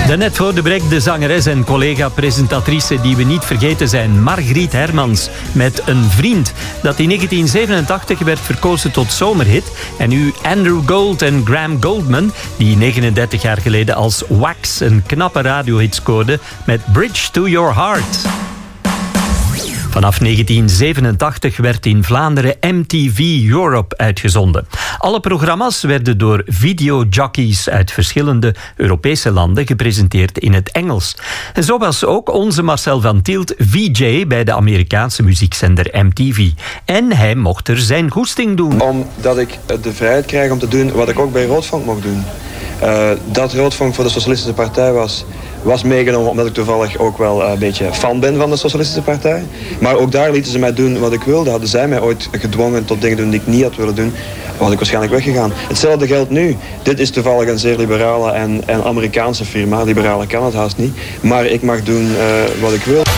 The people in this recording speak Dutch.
Daarnet voor de break de zangeres en collega-presentatrice die we niet vergeten zijn, Margriet Hermans, met Een Vriend, dat in 1987 werd verkozen tot zomerhit. En nu Andrew Gold en Graham Goldman, die 39 jaar geleden als Wax een knappe radiohit scoorden met Bridge to Your Heart. Vanaf 1987 werd in Vlaanderen MTV Europe uitgezonden. Alle programma's werden door videojockeys uit verschillende Europese landen gepresenteerd in het Engels. En zo was ook onze Marcel van Tielt VJ bij de Amerikaanse muziekzender MTV. En hij mocht er zijn goesting doen. Omdat ik de vrijheid krijg om te doen wat ik ook bij Roodvonk mocht doen. Dat Roodvonk voor de Socialistische Partij was meegenomen omdat ik toevallig ook wel een beetje fan ben van de Socialistische Partij. Maar ook daar lieten ze mij doen wat ik wilde. Hadden zij mij ooit gedwongen tot dingen doen die ik niet had willen doen, was ik waarschijnlijk weggegaan. Hetzelfde geldt nu. Dit is toevallig een zeer liberale en Amerikaanse firma. Liberaler kan het haast niet. Maar ik mag doen wat ik wil.